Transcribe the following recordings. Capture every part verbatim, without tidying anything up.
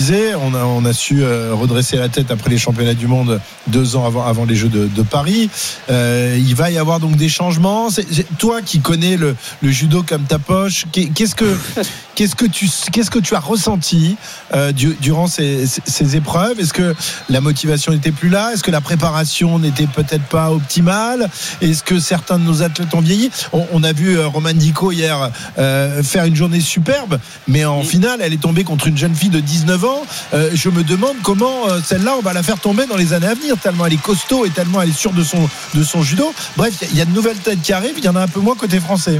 disais, on a, on a su euh, redresser la tête après les championnats du monde deux ans avant, avant les Jeux de, de Paris. Euh, il va y avoir donc des changements. C'est, c'est, toi qui connais le, le judo comme ta poche, qu'est-ce que, qu'est-ce que tu, qu'est-ce que tu as ressenti euh, du, durant ces, ces épreuves? Est-ce que la motivation n'était plus là? Est-ce que la préparation n'était peut-être pas optimale? Est-ce que certains de nos athlètes ont vieilli? on, on a vu euh, Roman Dico hier euh, faire une journée superbe, mais en oui. finale elle est tombée contre une jeune fille de dix-neuf ans. euh, je me demande comment euh, celle-là on va la faire tomber dans les années à venir, tellement elle est costaud et tellement elle est sûre de son, de son judo. Bref, il y, y a de nouvelles têtes qui arrivent, il y en a un peu moins côté français.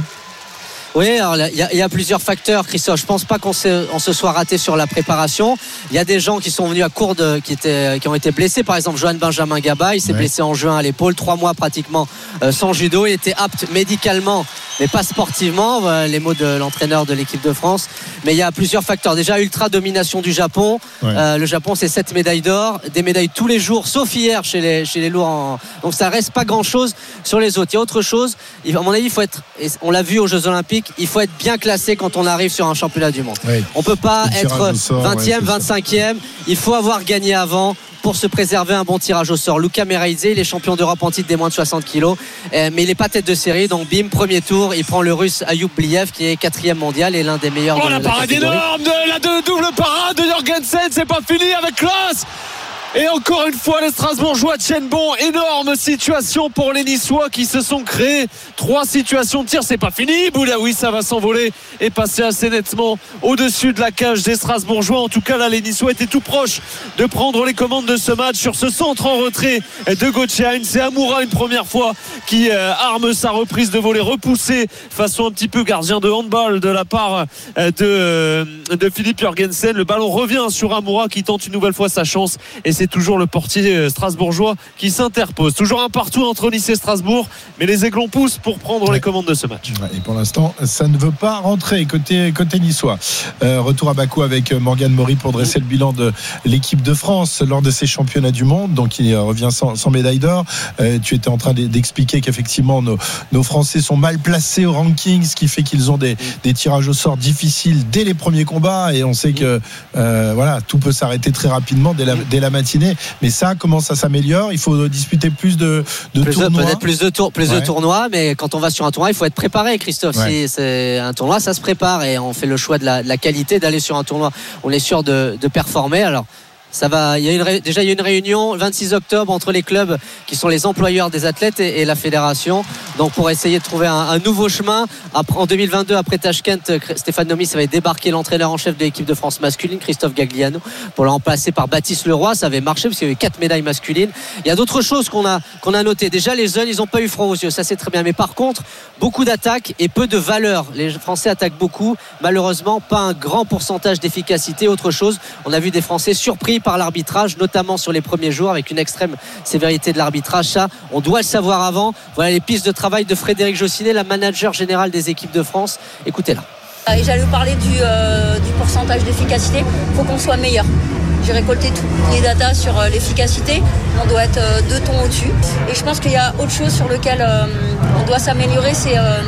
Oui, alors il y, y a plusieurs facteurs, Christophe. Je pense pas qu'on se, on se soit raté sur la préparation. Il y a des gens qui sont venus à court de, qui étaient, qui ont été blessés. Par exemple, Johan Benjamin Gaba, il s'est ouais. blessé en juin à l'épaule, trois mois pratiquement euh, sans judo. Il était apte médicalement, mais pas sportivement. Voilà les mots de l'entraîneur de l'équipe de France. Mais il y a plusieurs facteurs. Déjà, ultra domination du Japon. Ouais. Euh, le Japon, c'est sept médailles d'or, des médailles tous les jours, sauf hier chez les, chez les lourds. En... Donc ça reste pas grand chose sur les autres. Il y a autre chose. À mon avis, il faut être, on l'a vu aux Jeux Olympiques, il faut être bien classé quand on arrive sur un championnat du monde. Oui. On peut pas être vingtième, ouais, vingt-cinquième. Il faut avoir gagné avant pour se préserver un bon tirage au sort. Luca Meraidze, il est champion d'Europe en titre des moins de soixante kilos, mais il n'est pas tête de série. Donc bim, premier tour, il prend le Russe Ayub Bliev qui est quatrième mondial et l'un des meilleurs. Oh, de la, la parade énorme de la de, double parade de Jorgensen, c'est pas fini avec classe. Et encore une fois, les Strasbourgeois tiennent bon. Énorme situation pour les Niçois qui se sont créés trois situations de tir. C'est pas fini. Boulaoui, ça va s'envoler et passer assez nettement au-dessus de la cage des Strasbourgeois. En tout cas, là, les Niçois étaient tout proches de prendre les commandes de ce match sur ce centre en retrait de Gochein. C'est Amoura une première fois qui euh, arme sa reprise de volée repoussée façon un petit peu gardien de handball de la part euh, de, euh, de Philippe Jorgensen. Le ballon revient sur Amoura qui tente une nouvelle fois sa chance et c'est toujours le portier strasbourgeois qui s'interpose. Toujours un partout entre Nice et Strasbourg, mais les Aiglons poussent pour prendre ouais. les commandes de ce match. Et pour l'instant, ça ne veut pas rentrer côté, côté niçois. Euh, retour à Bakou avec Morgane Maury pour dresser le bilan de l'équipe de France lors de ces championnats du monde. Donc il revient sans, sans médaille d'or. Euh, tu étais en train d'expliquer qu'effectivement nos, nos Français sont mal placés au ranking, ce qui fait qu'ils ont des, des tirages au sort difficiles dès les premiers combats, et on sait que euh, voilà, tout peut s'arrêter très rapidement dès la, dès la matinée. Mais ça, comment ça s'améliore? Il faut disputer plus de, de plus tournois. Peut-être plus de tours, plus ouais. de tournois, mais quand on va sur un tournoi, il faut être préparé, Christophe. Ouais. Si c'est un tournoi, ça se prépare et on fait le choix de la, de la qualité d'aller sur un tournoi. On est sûr de, de performer. Alors. Ça va, il y a une, déjà il y a une réunion le vingt-six octobre entre les clubs qui sont les employeurs des athlètes et, et la fédération, donc pour essayer de trouver un, un nouveau chemin. Après, en deux mille vingt-deux, après Tashkent, Stéphane Nomis avait débarqué l'entraîneur en chef de l'équipe de France masculine, Christophe Gagliano, pour le remplacer par Baptiste Leroy. Ça avait marché parce qu'il y avait quatre médailles masculines. Il y a d'autres choses qu'on a, qu'on a notées. Déjà les jeunes, ils n'ont pas eu froid aux yeux, ça c'est très bien, mais par contre beaucoup d'attaques et peu de valeur. Les Français attaquent beaucoup, malheureusement pas un grand pourcentage d'efficacité. Autre chose, on a vu des Français surpris par l'arbitrage, notamment sur les premiers jours, avec une extrême sévérité de l'arbitrage. Ça, on doit le savoir avant. Voilà les pistes de travail de Frédéric Jossinet, la manager générale des équipes de France. Écoutez-la. Et j'allais vous parler du, euh, du pourcentage d'efficacité. Il faut qu'on soit meilleur. J'ai récolté toutes les datas sur euh, l'efficacité. On doit être euh, deux tons au-dessus. Et je pense qu'il y a autre chose sur lequel euh, on doit s'améliorer, c'est euh,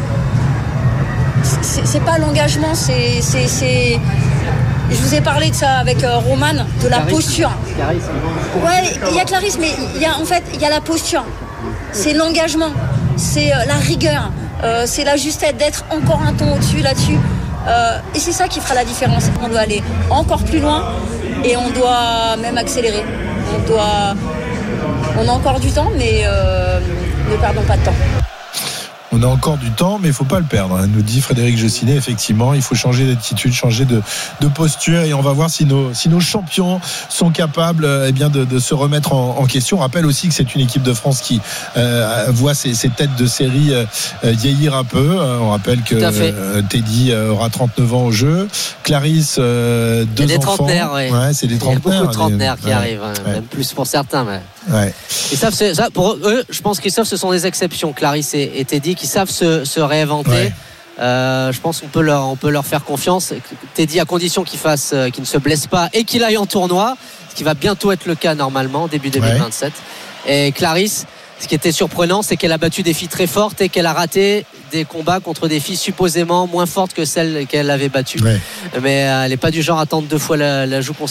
c'est, c'est pas l'engagement, c'est, c'est, c'est... Je vous ai parlé de ça avec euh, Roman, de la Clarisse, posture. Clarisse. Ouais, il y a Clarisse, mais il y a en fait il y a la posture. C'est l'engagement, c'est euh, la rigueur, euh, c'est la justesse d'être encore un ton au-dessus là-dessus. Euh, et c'est ça qui fera la différence. On doit aller encore plus loin et on doit même accélérer. On doit, on a encore du temps, mais euh, ne perdons pas de temps. On a encore du temps, mais il ne faut pas le perdre, hein, nous dit Frédéric Jossinet. Effectivement, il faut changer d'attitude, changer de, de posture, et on va voir si nos, si nos champions sont capables eh bien, de, de se remettre en, en question. On rappelle aussi que c'est une équipe de France qui euh, voit ses, ses têtes de série euh, vieillir un peu. On rappelle que euh, Teddy aura trente-neuf ans au jeu. Clarisse, euh, deux des enfants. Trentenaires, ouais. Ouais, c'est des trentenaires. Il y a beaucoup de trentenaires des... qui ouais. arrivent, hein, ouais. même plus pour certains. Mais... Ouais. Ils savent, ça, pour eux, je pense qu'ils savent, ce sont des exceptions, Clarisse et, et Teddy, qui savent se, se réinventer. Ouais. Euh, je pense qu'on peut leur, on peut leur faire confiance. Teddy, à condition qu'il fasse, euh, qu'il ne se blesse pas et qu'il aille en tournoi, ce qui va bientôt être le cas normalement, début deux mille vingt-sept. Ouais. Et Clarisse, ce qui était surprenant, c'est qu'elle a battu des filles très fortes et qu'elle a raté des combats contre des filles supposément moins fortes que celles qu'elle avait battues. Ouais. Mais euh, elle n'est pas du genre à tendre deux fois la, la joue